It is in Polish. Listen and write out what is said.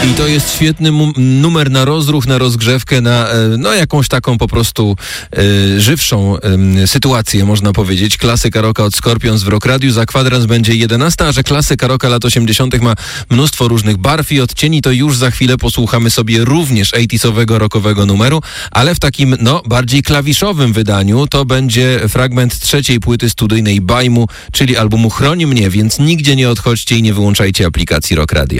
I to jest świetny numer na rozruch, na rozgrzewkę, na jakąś taką po prostu żywszą sytuację, można powiedzieć. Klasyka rocka od Scorpions w Rock Radiu. Za kwadrans będzie 11, a że klasyka rocka lat 80. ma mnóstwo różnych barw i odcieni, to już za chwilę posłuchamy sobie również 80'sowego rockowego numeru, ale w takim, bardziej klawiszowym wydaniu. To będzie fragment trzeciej płyty studyjnej Bajmu, czyli albumu Chroń mnie, więc nigdzie nie odchodźcie i nie wyłączajcie aplikacji Rock Radia.